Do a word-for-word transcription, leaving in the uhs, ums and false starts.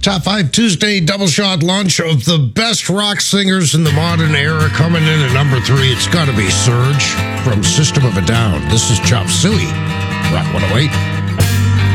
Top five Tuesday double shot launch of the best rock singers in the modern era. Coming in at number three, it's got to be Surge from System of a Down. This is Chop Suey, Rock one oh eight.